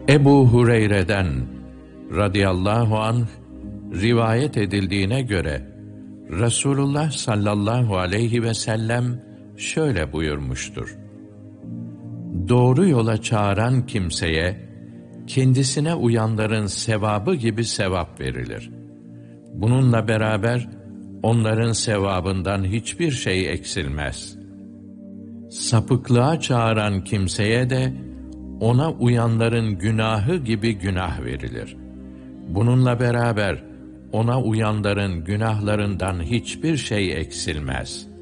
Ebu Hureyre'den radıyallahu anh rivayet edildiğine göre Resulullah sallallahu aleyhi ve sellem şöyle buyurmuştur: Doğru yola çağıran kimseye kendisine uyanların sevabı gibi sevap verilir. Bununla beraber onların sevabından hiçbir şey eksilmez. Sapıklığa çağıran kimseye de ona uyanların günahı gibi günah verilir. Bununla beraber ona uyanların günahlarından hiçbir şey eksilmez.''